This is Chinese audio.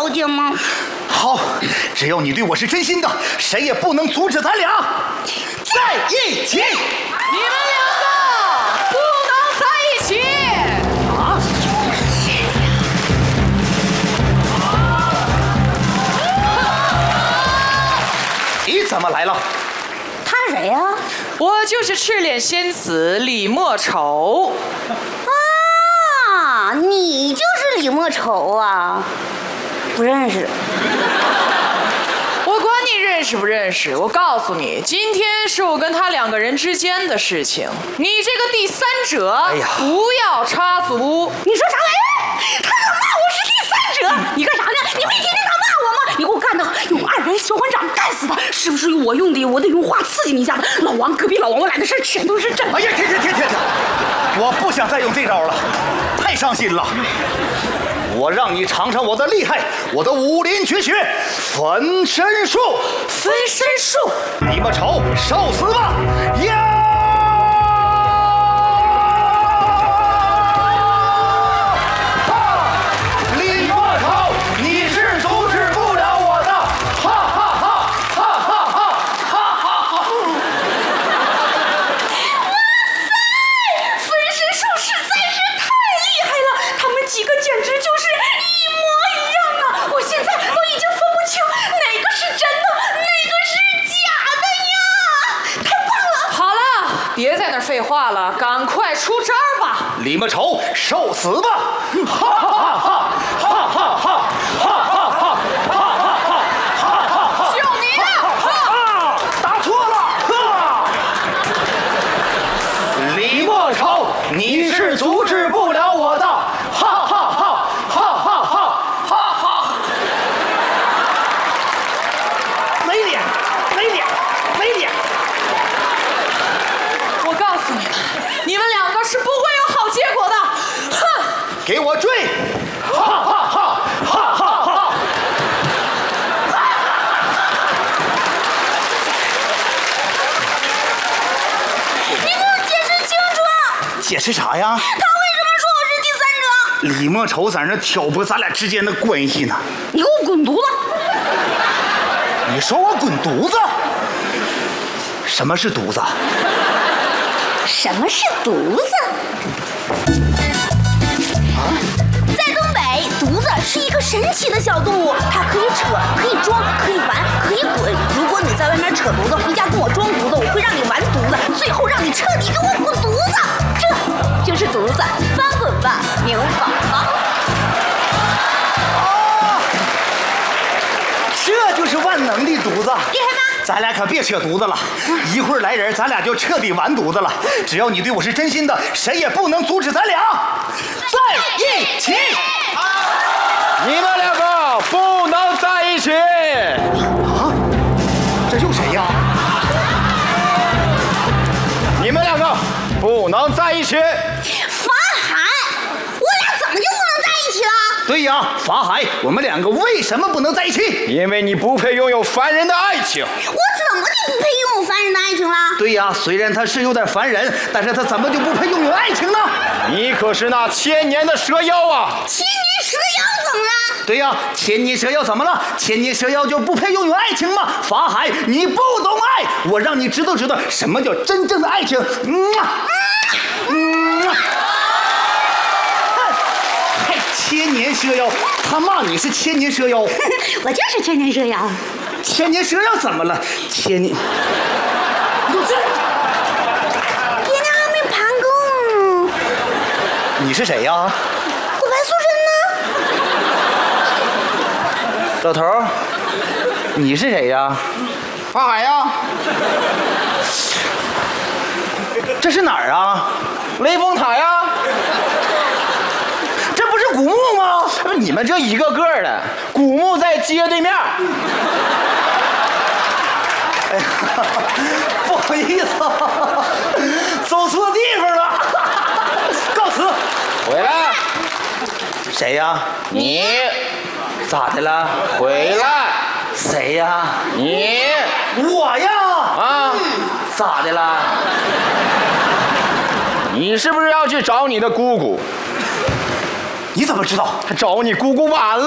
条件吗？ 好，只要你对我是真心的，谁也不能阻止咱俩在一起。 你们两个不能在一起！ 啊！你怎么来了？ 他谁呀？ 我就是赤脸仙子李莫愁。 啊，你就是李莫愁啊？不认识。 我管你认识不认识，我告诉你，今天是我跟他两个人之间的事情，你这个第三者，不要插足。 你说啥玩意儿？他敢骂我是第三者？你干啥呢？你没听见他骂我吗？你给我干的，用二人小馆长干死他，是不是我用的？我得用话刺激你一下子。老王，隔壁老王，我俩的事全都是真的。 哎呀，停！我不想再用这招了，太伤心了。我让你尝尝我的厉害，我的武林绝学分身术。 分身术， 李莫愁，受死吧！呀！李莫愁，你是阻止不了我的！哈哈哈！哈哈哈！哈哈哈！ 哇塞，分身术实在是太厉害了，他们几个简直就是一模一样啊！我现在都已经分不清哪个是真的，哪个是假的呀！太棒了！ 好了，别在那儿废话了，赶快出招吧！ 李莫愁，受死吧！哈哈哈！哈哈哈！哈哈哈！哈哈哈！ 就你了！ 打错了！李莫愁，你是阻止不了我的！哈哈哈！哈哈哈！哈哈！没脸！ 我告诉你们，你们两个是不会有好结果的！哼！ 给我追！哈哈哈！哈哈哈！ 你给我解释清楚， 解释啥呀？ 他为什么说我是第三者？ 李莫愁在那挑拨咱俩之间的关系呢。 你给我滚犊子！ 你说我滚犊子？什么是犊子？ 什么是犊子？在东北，犊子是一个神奇的小动物，它可以扯，可以装，可以玩，可以滚。如果你在外面扯犊子，回家跟我装犊子，我会让你玩犊子，最后让你彻底跟我滚犊子。这就是犊子，翻滚吧，牛宝宝！ 这就是万能的犊子， 厉害吗？ 咱俩可别扯犊子了，一会儿来人，咱俩就彻底完犊子了。只要你对我是真心的，谁也不能阻止咱俩在一起。 你们两个不能在一起！ 啊，这又谁呀？ 你们两个不能在一起！ 法海，我俩怎么就不能在一起了？ 对呀，法海，我们两个为什么不能在一起？ 因为你不配拥有凡人的爱情。 我怎么就不配拥有凡人的爱情了？ 对呀，虽然他是有点烦人，但是他怎么就不配拥有爱情呢？ 你可是那千年的蛇妖啊！ 千年蛇妖怎么了？ 对呀，千年蛇妖怎么了？千年蛇妖就不配拥有爱情吗？法海，你不懂爱，我让你知道什么叫真正的爱情。还千年蛇妖，他骂你是千年蛇妖。 我就是千年蛇妖。 千年蛇妖怎么了？千年，你这， 爹娘还没盘够。 你是谁呀？ 我白素贞呢？ 老头儿，你是谁呀？ 法海呀， 这是哪儿啊？ 雷峰塔呀， 这不是古墓吗？ 你们这一个个的，古墓在街对面。 哎呀，不好意思，走错地方了，告辞。 回来， 谁呀？ 你咋的了？ 回来， 谁呀？ 你我呀！ 啊， 咋的了？ 你是不是要去找你的姑姑？ 你怎么知道？ 他找你姑姑晚了。